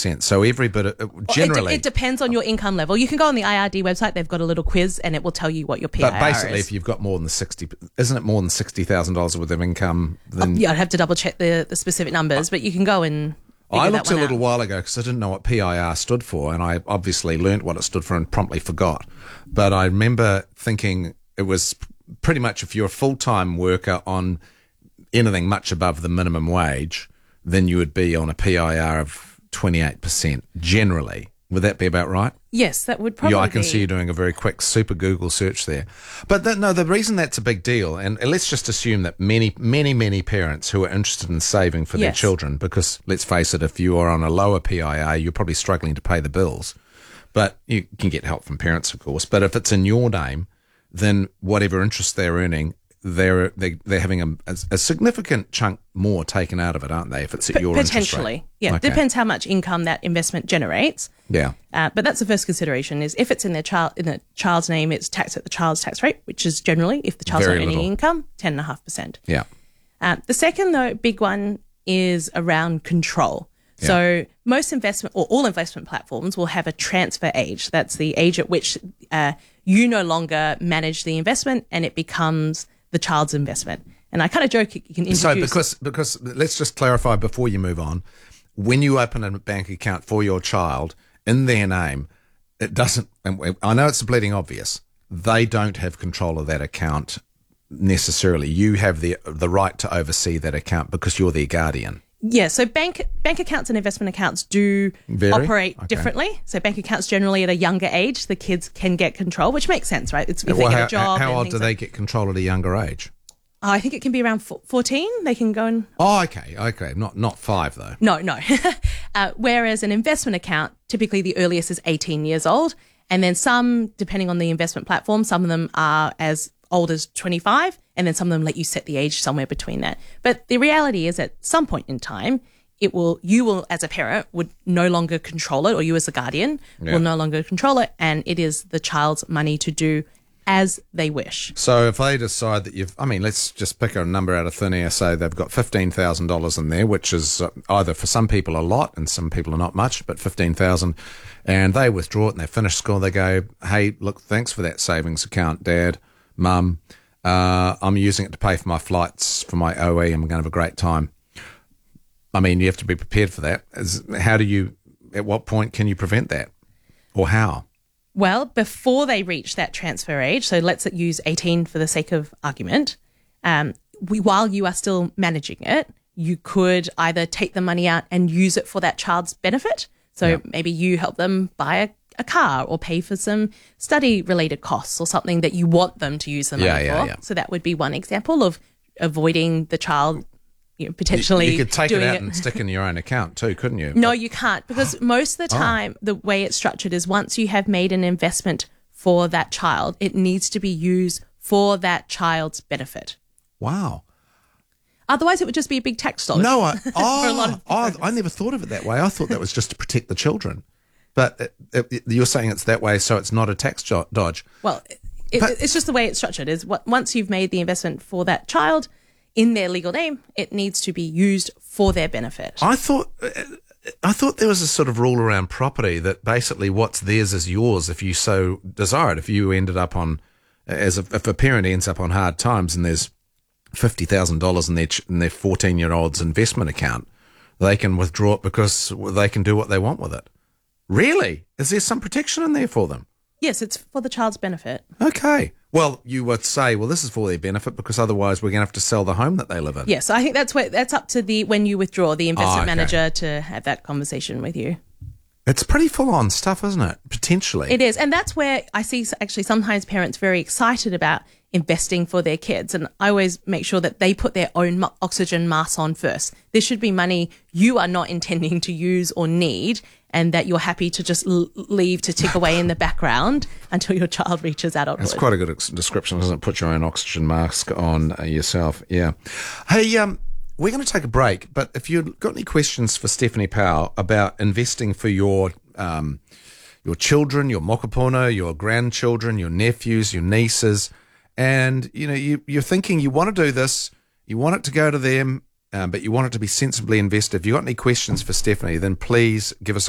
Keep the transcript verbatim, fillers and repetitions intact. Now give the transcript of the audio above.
percent. So every bit, of, Well, generally... It, de- it depends on your income level. You can go on the I R D website. They've got a little quiz and it will tell you what your P I R is. But basically, if you've got more than sixty... Isn't it more than sixty thousand dollars worth of income? Then, oh, yeah, I'd have to double check the, the specific numbers, but you can go and I looked that a one little out. while ago because I didn't know what P I R stood for, and I obviously learnt what it stood for and promptly forgot. But I remember thinking it was pretty much if you're a full-time worker on anything much above the minimum wage, then you would be on a P I R of twenty-eight percent generally. Would that be about right? Yes, that would probably Yeah, I can be. see you doing a very quick super Google search there. But the, no, the reason that's a big deal, and let's just assume that many, many, many parents who are interested in saving for their Yes. children, because let's face it, if you are on a lower P I R, you're probably struggling to pay the bills. But you can get help from parents, of course. But if it's in your name, then whatever interest they're earning, they're they, they're having a, a, a significant chunk more taken out of it, aren't they? If it's at P- your interest potentially, rate. yeah. Okay. Depends how much income that investment generates. Yeah. Uh, but that's the first consideration: is if it's in their child in the child's name, it's taxed at the child's tax rate, which is generally, if the child's Very not earning little. income, ten and a half percent. Yeah. Uh, the second, though, big one is around control. So most investment or all investment platforms will have a transfer age. That's the age at which uh, you no longer manage the investment and it becomes the child's investment. And I kind of joke you can introduce. So because because let's just clarify before you move on, when you open a bank account for your child in their name, it doesn't. And I know it's bleeding obvious. They don't have control of that account necessarily. You have the the right to oversee that account because you're their guardian. Yeah, so bank bank accounts and investment accounts do Vary? operate Okay. differently. So bank accounts generally at a younger age, the kids can get control, which makes sense, right? It's if Well, they get how a job. how and old things do like- they get control at a younger age? Oh, I think it can be around fo- fourteen. They can go and Oh, okay, okay, not not five though. no, no. uh, whereas an investment account, typically the earliest is eighteen years old, and then some, depending on the investment platform, some of them are as old as twenty-five, and then some of them let you set the age somewhere between that. But the reality is, at some point in time, it will you will as a parent would no longer control it, or you as a guardian Yeah. will no longer control it, and it is the child's money to do as they wish. So if they decide that you've, I mean, let's just pick a number out of thin air, say they've got fifteen thousand dollars in there, which is uh, either for some people a lot and some people are not much, but fifteen thousand dollars, and they withdraw it and they finish school, they go, hey, look, thanks for that savings account, Dad, Mum, uh, I'm using it to pay for my flights, for my O E, I'm going to have a great time. I mean, you have to be prepared for that. Is, how do you, at what point can you prevent that? Or how? Well, before they reach that transfer age, so let's use eighteen for the sake of argument, um, we, while you are still managing it, you could either take the money out and use it for that child's benefit. So Yeah. maybe you help them buy a, a car or pay for some study-related costs or something that you want them to use the money Yeah, yeah, for. yeah. So that would be one example of avoiding the child, you know, potentially You, you could take it doing out and stick in your own account too, couldn't you? No, you can't, because most of the time, the way it's structured is once you have made an investment for that child, it needs to be used for that child's benefit. Wow. Otherwise, it would just be a big tax dodge. No, I, For a lot oh, of oh, people. I never thought of it that way. I thought that was just to protect the children. But it, it, you're saying it's that way, so it's not a tax jo- dodge. Well, it, But- it's just the way it's structured. Is what, once you've made the investment for that child in their legal name, it needs to be used for their benefit. I thought, I thought there was a sort of rule around property that basically what's theirs is yours if you so desire it. If you ended up on, as a, if a parent ends up on hard times and there's fifty thousand dollars in their ch- in their fourteen year old's investment account, they can withdraw it because they can do what they want with it. Really? Is there some protection in there for them? Yes, it's for the child's benefit. Okay. Well, you would say, well, this is for their benefit because otherwise we're going to have to sell the home that they live in. Yes, I think that's where that's up to the when you withdraw the investment Oh, okay. manager to have that conversation with you. It's pretty full on stuff, isn't it? Potentially. It is. And that's where I see actually sometimes parents very excited about investing for their kids. And I always make sure that they put their own mo- oxygen mask on first. This should be money you are not intending to use or need, and that you're happy to just l- leave to tick away in the background until your child reaches adulthood. That's quite a good ex- description, isn't it? Put your own oxygen mask on uh, yourself. Yeah. Hey, um, we're going to take a break, but if you've got any questions for Stephanie Powell about investing for your um, your children, your mokopuna, your grandchildren, your nephews, your nieces, and you know you, you're thinking you want to do this, you want it to go to them, um, but you want it to be sensibly invested. If you've got any questions for Stephanie, then please give us a